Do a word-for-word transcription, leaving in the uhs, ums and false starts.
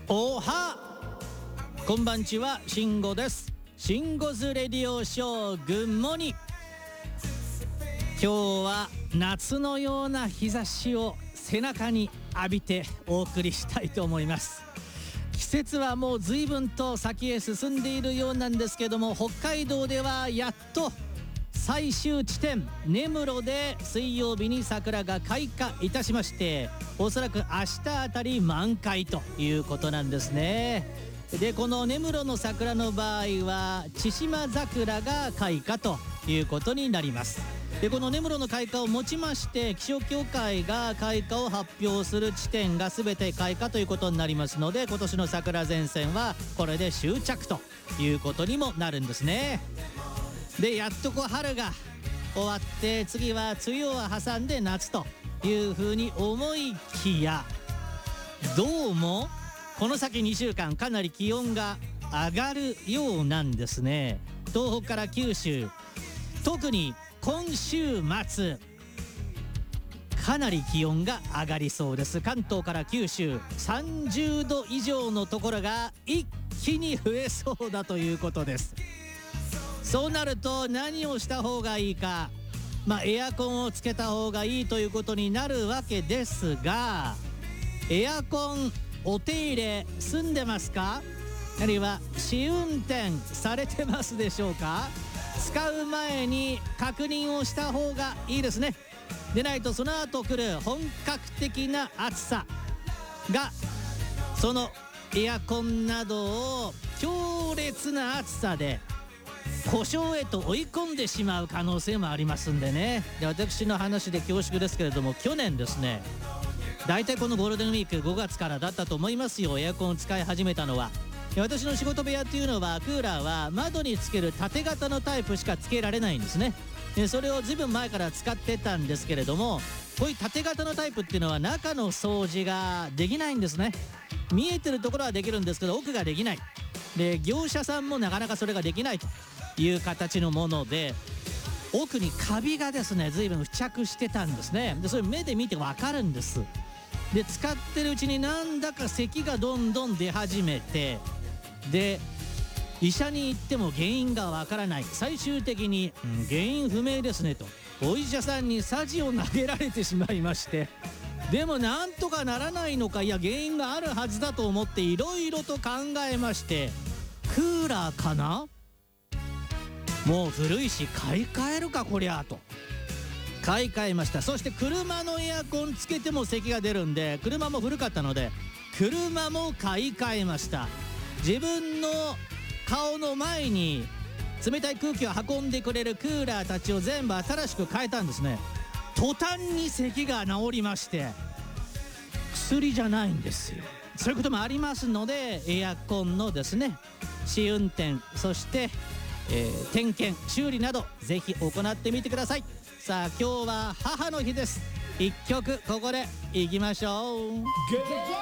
おはこんばんちは、慎吾です。慎吾ズレディオショー、グッモニ。今日は夏のような日差しを背中に浴びてお送りしたいと思います。季節はもう随分と先へ進んでいるようなんですけども、北海道ではやっと最終地点根室で水曜日に桜が開花いたしまして、おそらく明日あたり満開ということなんですね。でこの根室の桜の場合は千島桜が開花ということになります。でこの根室の開花をもちまして気象協会が開花を発表する地点が全て開花ということになりますので、今年の桜前線はこれで終着ということにもなるんですね。でやっとこう春が終わって次は梅雨を挟んで夏というふうに思いきや、どうもこの先にしゅうかんかなり気温が上がるようなんですね。東北から九州、特に今週末かなり気温が上がりそうです。関東から九州さんじゅうど以上のところが一気に増えそうだということです。そうなると何をした方がいいか、まあエアコンをつけた方がいいということになるわけですが、エアコンお手入れ済んでますか？あるいは試運転されてますでしょうか？使う前に確認をした方がいいですね。でないとその後来る本格的な暑さがそのエアコンなどを強烈な暑さで故障へと追い込んでしまう可能性もありますんでね。で私の話で恐縮ですけれども、去年ですね、だいたいこのゴールデンウィークごがつからだったと思いますよ、エアコンを使い始めたのは。私の仕事部屋っていうのはクーラーは窓につける縦型のタイプしかつけられないんですね。でそれをずいぶん前から使ってたんですけれども、こういう縦型のタイプっていうのは中の掃除ができないんですね。見えてるところはできるんですけど奥ができない。で業者さんもなかなかそれができないという形のもので、奥にカビがですね随分付着してたんですね。でそれ目で見てわかるんです。で使ってるうちになんだか咳がどんどん出始めて、で医者に行っても原因がわからない。最終的に、うん、原因不明ですねとお医者さんにサジを投げられてしまいまして、でもなんとかならないのか、いや原因があるはずだと思っていろいろと考えまして、クーラーかな、もう古いし買い替えるかこりゃと買い替えました。そして車のエアコンつけても咳が出るんで、車も古かったので車も買い替えました。自分の顔の前に冷たい空気を運んでくれるクーラーたちを全部新しく変えたんですね。途端に咳が治りまして、薬じゃないんですよ。そういうこともありますので、エアコンのですね試運転、そしてえー、点検修理などぜひ行ってみてください。さあ今日は母の日です。一曲ここでいきましょう。